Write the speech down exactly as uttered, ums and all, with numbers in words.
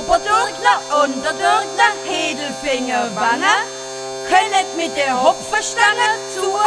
Oberdürkler, Unterdürkler, Hedelfinger, Wange, könnet mit der Hopferstange zu